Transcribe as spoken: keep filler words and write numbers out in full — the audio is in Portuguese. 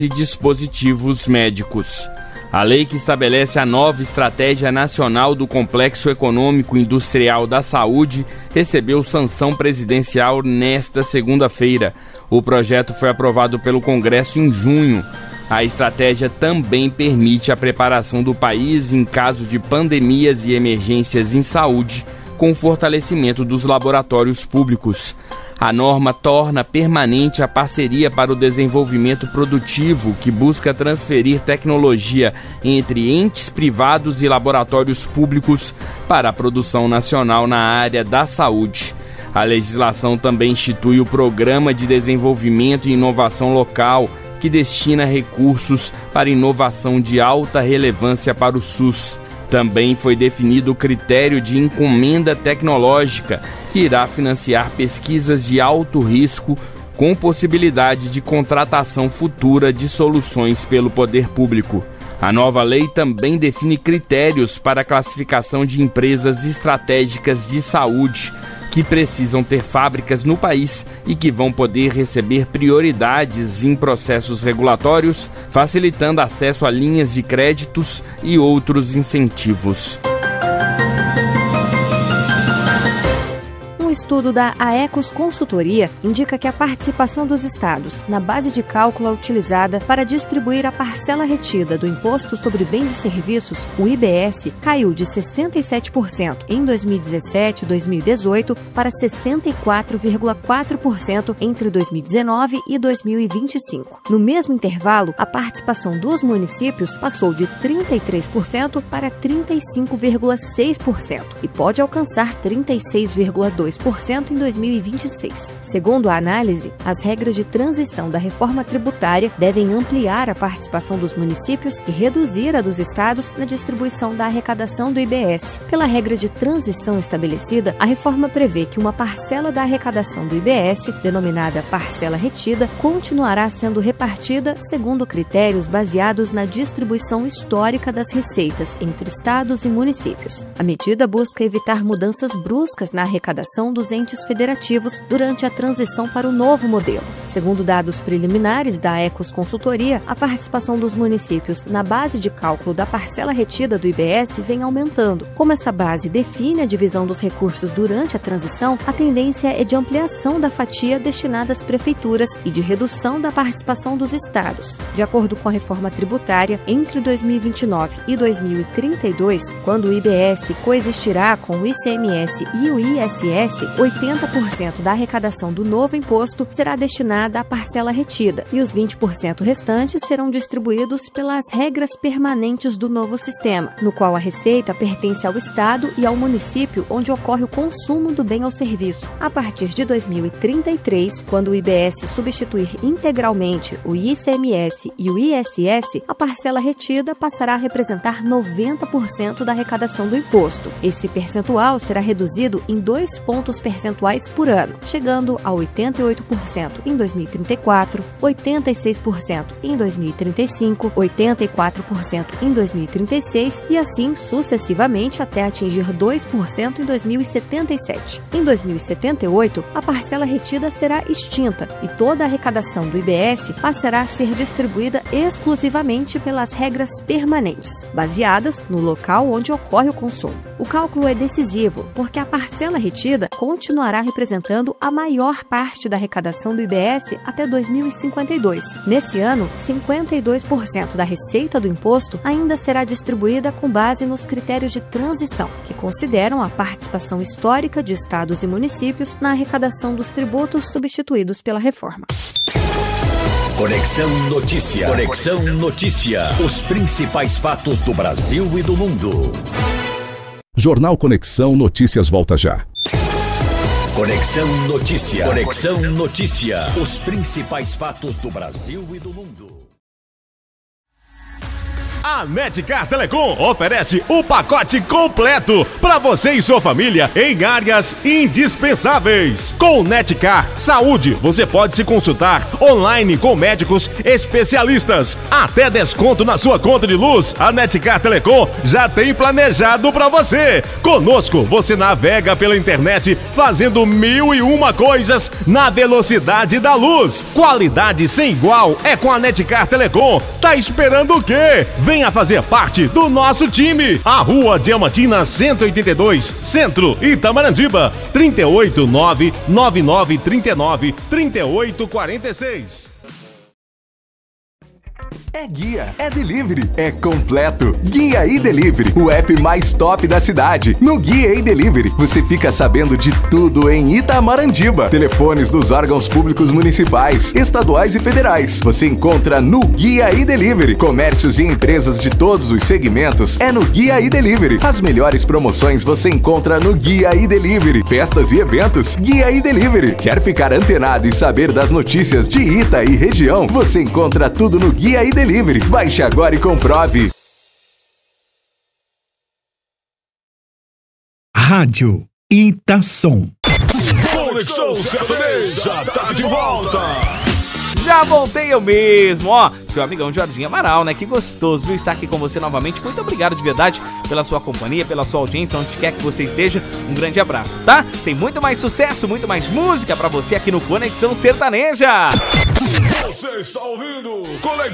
e dispositivos médicos. A lei que estabelece a nova Estratégia Nacional do Complexo Econômico Industrial da Saúde recebeu sanção presidencial nesta segunda-feira. O projeto foi aprovado pelo Congresso em junho. A estratégia também permite a preparação do país em caso de pandemias e emergências em saúde, com o fortalecimento dos laboratórios públicos. A norma torna permanente a parceria para o desenvolvimento produtivo, que busca transferir tecnologia entre entes privados e laboratórios públicos para a produção nacional na área da saúde. A legislação também institui o Programa de Desenvolvimento e Inovação Local, que destina recursos para inovação de alta relevância para o SUS. Também foi definido o critério de encomenda tecnológica, que irá financiar pesquisas de alto risco com possibilidade de contratação futura de soluções pelo poder público. A nova lei também define critérios para a classificação de empresas estratégicas de saúde, que precisam ter fábricas no país e que vão poder receber prioridades em processos regulatórios, facilitando acesso a linhas de créditos e outros incentivos. Um estudo da Aecos Consultoria indica que a participação dos estados na base de cálculo utilizada para distribuir a parcela retida do Imposto sobre Bens e Serviços, o I B S, caiu de sessenta e sete por cento em dois mil e dezessete e dois mil e dezoito para sessenta e quatro vírgula quatro por cento entre dois mil e dezenove e dois mil e vinte e cinco. No mesmo intervalo, a participação dos municípios passou de trinta e três por cento para trinta e cinco vírgula seis por cento e pode alcançar trinta e seis vírgula dois por cento em dois mil e vinte e seis. Segundo a análise, as regras de transição da reforma tributária devem ampliar a participação dos municípios e reduzir a dos estados na distribuição da arrecadação do I B S. Pela regra de transição estabelecida, a reforma prevê que uma parcela da arrecadação do I B S, denominada parcela retida, continuará sendo repartida segundo critérios baseados na distribuição histórica das receitas entre estados e municípios. A medida busca evitar mudanças bruscas na arrecadação dos entes federativos durante a transição para o novo modelo. Segundo dados preliminares da Aecos Consultoria, a participação dos municípios na base de cálculo da parcela retida do I B S vem aumentando. Como essa base define a divisão dos recursos durante a transição, a tendência é de ampliação da fatia destinada às prefeituras e de redução da participação dos estados. De acordo com a reforma tributária, entre dois mil e vinte e nove e dois mil e trinta e dois, quando o I B S coexistirá com o I C M S e o I S S, oitenta por cento da arrecadação do novo imposto será destinada à parcela retida e os vinte por cento restantes serão distribuídos pelas regras permanentes do novo sistema, no qual a receita pertence ao Estado e ao município onde ocorre o consumo do bem ou serviço. A partir de dois mil e trinta e três, quando o I B S substituir integralmente o I C M S e o I S S, a parcela retida passará a representar noventa por cento da arrecadação do imposto. Esse percentual será reduzido em dois pontos percentuais por ano, chegando a oitenta e oito por cento em dois mil e trinta e quatro, oitenta e seis por cento em dois mil e trinta e cinco, oitenta e quatro por cento em dois mil e trinta e seis e assim sucessivamente até atingir dois por cento em dois mil e setenta e sete. Em dois mil e setenta e oito, a parcela retida será extinta e toda a arrecadação do I B S passará a ser distribuída exclusivamente pelas regras permanentes, baseadas no local onde ocorre o consumo. O cálculo é decisivo porque a parcela retida continuará representando a maior parte da arrecadação do I B S até dois mil e cinquenta e dois. Nesse ano, cinquenta e dois por cento da receita do imposto ainda será distribuída com base nos critérios de transição, que consideram a participação histórica de estados e municípios na arrecadação dos tributos substituídos pela reforma. Conexão Notícia. Conexão Notícia. Os principais fatos do Brasil e do mundo. Jornal Conexão Notícias volta já. Conexão Notícia. Conexão Notícia. Os principais fatos do Brasil e do mundo. A Netcar Telecom oferece o pacote completo para você e sua família em áreas indispensáveis. Com Netcar Saúde, você pode se consultar online com médicos especialistas. Até desconto na sua conta de luz, a Netcar Telecom já tem planejado para você. Conosco, você navega pela internet fazendo mil e uma coisas na velocidade da luz. Qualidade sem igual é com a Netcar Telecom. Tá esperando o quê? Venha fazer parte do nosso time. A Rua Diamantina cento e oitenta e dois, Centro, Itamarandiba. trinta e oito, nove nove nove, trinta e nove, trinta e oito, quarenta e seis. É guia, é delivery, é completo. Guia e Delivery, o app mais top da cidade. No Guia e Delivery, você fica sabendo de tudo em Itamarandiba. Telefones dos órgãos públicos municipais, estaduais e federais. Você encontra no Guia e Delivery. Comércios e empresas de todos os segmentos é no Guia e Delivery. As melhores promoções você encontra no Guia e Delivery. Festas e eventos, Guia e Delivery. Quer ficar antenado e saber das notícias de Ita e região? Você encontra tudo no Guia e Delivery. Delivery. Baixe agora e comprove. Rádio Itasom. Conexão Sertaneja tá de volta. Já voltei eu mesmo, ó, seu amigão Jorginho Amaral, né? Que gostoso, viu, estar aqui com você novamente. Muito obrigado de verdade pela sua companhia, pela sua audiência, onde quer que você esteja. Um grande abraço, tá? Tem muito mais sucesso, muito mais música pra você aqui no Conexão Sertaneja. Você está ouvindo Conexão